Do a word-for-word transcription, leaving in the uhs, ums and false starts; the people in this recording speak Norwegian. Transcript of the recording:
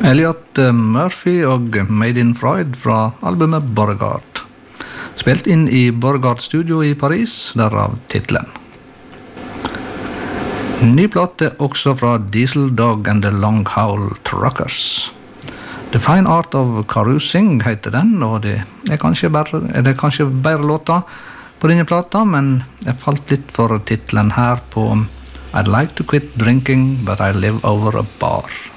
Elliot Murphy og Made in Freud fra albumet Borgard. Spilt inn i Borgard Studio i Paris, derav titlen. Ny plate også fra Diesel Dog and the Long Howl Truckers. The Fine Art of Carousing heter den, og det er kanskje bare, er det kanskje bedre låter på denne plata, men jeg falt litt for titlen her på I'd like to quit drinking, but I live over a bar.